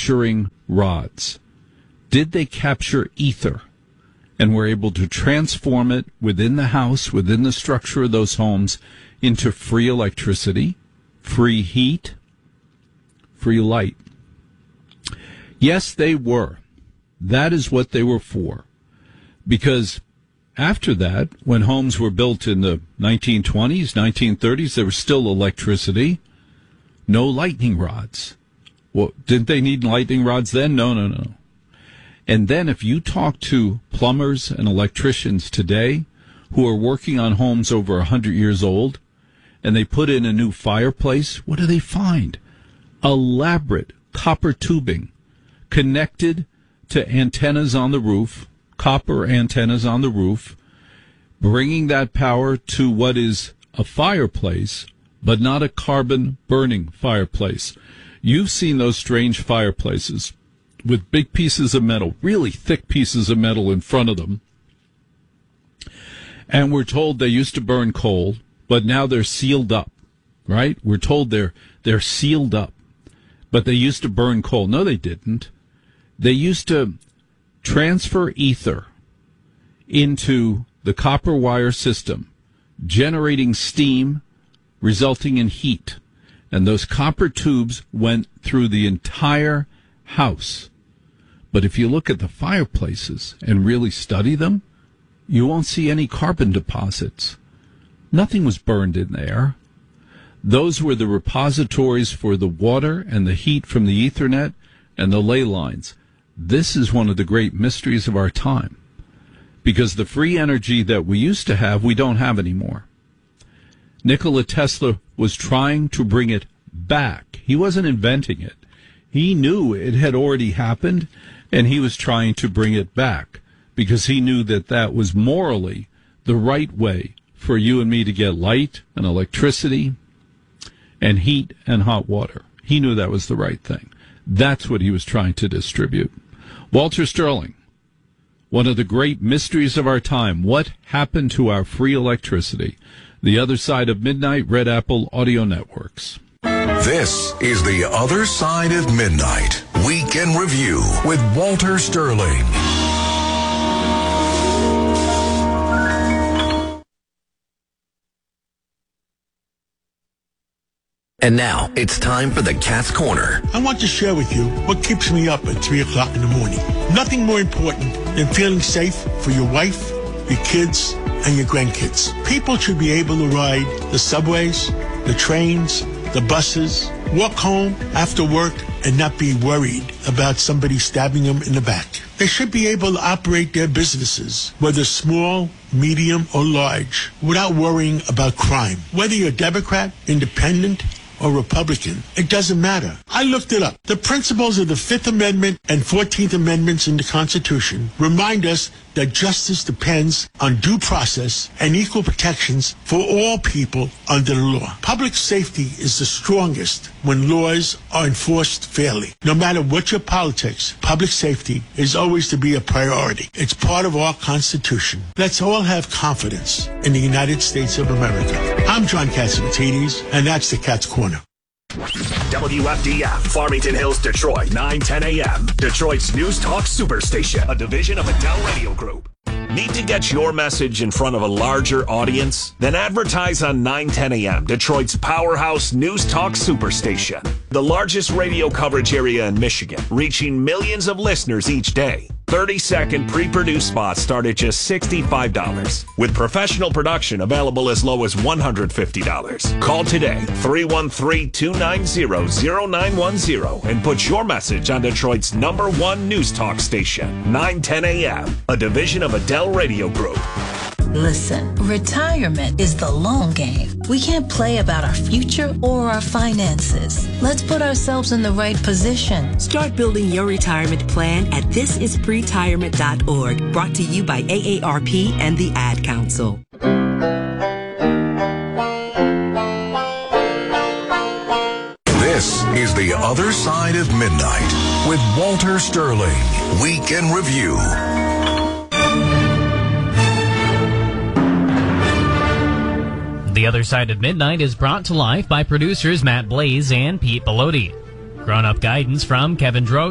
capturing rods? Did they capture ether and were able to transform it within the house, within the structure of those homes, into free electricity, free heat, free light? Yes, they were. That is what they were for. Because after that, when homes were built in the 1920s, 1930s, there was still electricity, no lightning rods. Well, didn't they need lightning rods then? No. And then if you talk to plumbers and electricians today who are working on homes over 100 years old, and they put in a new fireplace, what do they find? Elaborate copper tubing connected to antennas on the roof, copper antennas on the roof, bringing that power to what is a fireplace, but not a carbon-burning fireplace. You've seen those strange fireplaces with big pieces of metal, really thick pieces of metal in front of them. And we're told they used to burn coal, but now they're sealed up, right? We're told they're sealed up, but they used to burn coal. No, they didn't. They used to transfer ether into the copper wire system, generating steam, resulting in heat. And those copper tubes went through the entire house. But if you look at the fireplaces and really study them, you won't see any carbon deposits. Nothing was burned in there. Those were the repositories for the water and the heat from the Ethernet and the ley lines. This is one of the great mysteries of our time, because the free energy that we used to have, we don't have anymore. Nikola Tesla was trying to bring it back. He wasn't inventing it. He knew it had already happened, and he was trying to bring it back because he knew that that was morally the right way for you and me to get light and electricity and heat and hot water. He knew that was the right thing. That's what he was trying to distribute. Walter Sterling, one of the great mysteries of our time. What happened to our free electricity? The Other Side of Midnight, Red Apple Audio Networks. This is The Other Side of Midnight, Weekend Review with Walter Sterling. And now, it's time for the Cat's Corner. I want to share with you what keeps me up at 3 o'clock in the morning. Nothing more important than feeling safe for your wife, your kids, and your grandkids. People should be able to ride the subways, the trains, the buses, walk home after work, and not be worried about somebody stabbing them in the back. They should be able to operate their businesses, whether small, medium, or large, without worrying about crime. Whether you're Democrat, Independent, or Republican, it doesn't matter. I looked it up. The principles of the Fifth Amendment and 14th Amendments in the Constitution remind us that justice depends on due process and equal protections for all people under the law. Public safety is the strongest when laws are enforced fairly. No matter what your politics, public safety is always to be a priority. It's part of our Constitution. Let's all have confidence in the United States of America. I'm John Catsimatidis, and that's the Cat's Corner. WFDF, Farmington Hills, Detroit, 9:10 a.m. Detroit's News Talk Superstation, a division of Adele Radio Group. Need to get your message in front of a larger audience? Then advertise on 9:10 a.m., Detroit's powerhouse News Talk Superstation. The largest radio coverage area in Michigan, reaching millions of listeners each day. 30-second pre-produced spots start at just $65, with professional production available as low as $150. Call today, 313-290-0910, and put your message on Detroit's #1 News Talk station, 9:10 a.m., a division of Adele Radio Group. Listen, retirement is the long game. We can't play about our future or our finances. Let's put ourselves in the right position. Start building your retirement plan at thisispretirement.org. Brought to you by AARP and the Ad Council. This is The Other Side of Midnight with Walter Sterling. Weekend Review. The Other Side of Midnight is brought to life by producers Matt Blaze and Pete Bellotti. Grown-up guidance from Kevin Droge.